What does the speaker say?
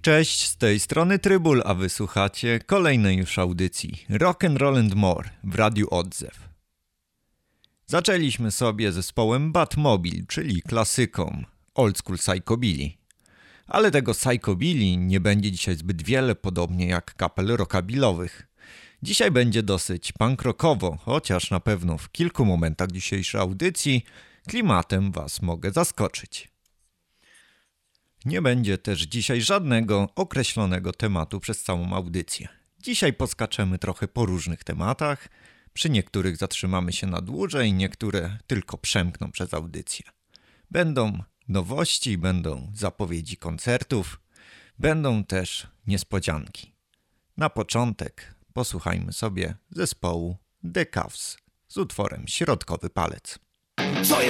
Cześć, z tej strony Trybul, a wysłuchacie kolejnej już audycji Rock and Roll and More w Radiu Odzew. Zaczęliśmy sobie zespołem Batmobile, czyli klasyką Old School Psychobilly. Ale tego Psychobilly nie będzie dzisiaj zbyt wiele, podobnie jak kapel rockabillowych. Dzisiaj będzie dosyć punk rockowo, chociaż na pewno w kilku momentach dzisiejszej audycji klimatem was mogę zaskoczyć. Nie będzie też dzisiaj żadnego określonego tematu przez całą audycję. Dzisiaj poskaczemy trochę po różnych tematach, przy niektórych zatrzymamy się na dłużej, niektóre tylko przemkną przez audycję. Będą nowości, będą zapowiedzi koncertów, będą też niespodzianki. Na początek posłuchajmy sobie zespołu The Cavs z utworem Środkowy Palec. Co jest